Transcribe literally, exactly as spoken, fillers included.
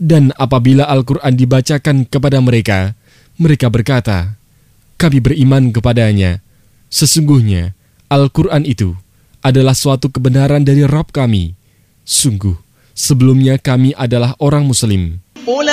Dan apabila Al-Quran dibacakan kepada mereka, mereka berkata, kami beriman kepadanya. Sesungguhnya Al-Quran itu adalah suatu kebenaran dari Rabb kami. Sungguh, sebelumnya kami adalah orang Muslim.